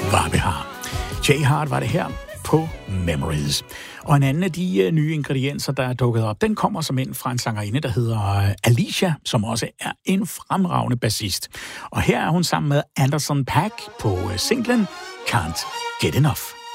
var vi her. Jay Hart var det her på Memories. Og en anden af de nye ingredienser, der er dukket op, den kommer som ind fra en sangerinde, der hedder Alicia, som også er en fremragende bassist. Og her er hun sammen med Anderson .Paak på singlen Can't Get Enough.